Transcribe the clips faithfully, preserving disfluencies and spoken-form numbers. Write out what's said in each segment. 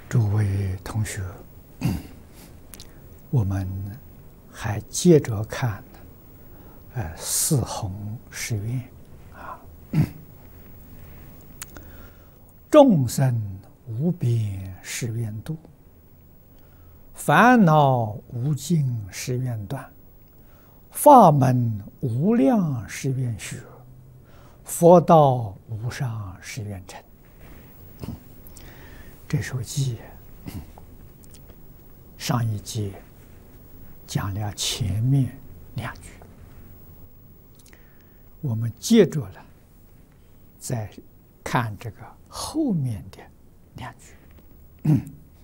诸位同学，我们还接着看，呃，四弘誓愿啊，众生无边誓愿度，烦恼无尽誓愿断，法门无量誓愿学，佛道无上誓愿成。这首偈上一节讲了前面两句，我们接着了再看这个后面的两句。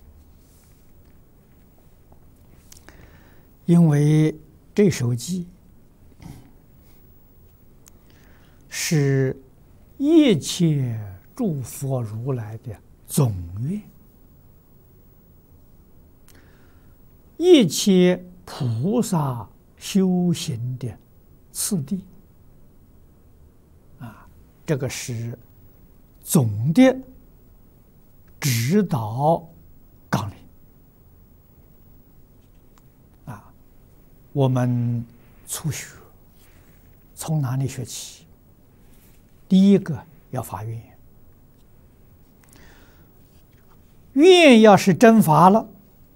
因为这首偈是一切诸佛如来的总愿，一切菩萨修行的次第啊，这个是总的指导纲领啊。我们初学从哪里学起？第一个要发愿，愿要是真发了，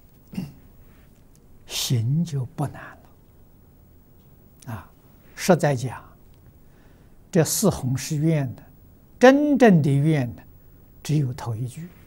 行就不难了啊。实在讲，这四弘誓愿的真正的愿呢，只有头一句。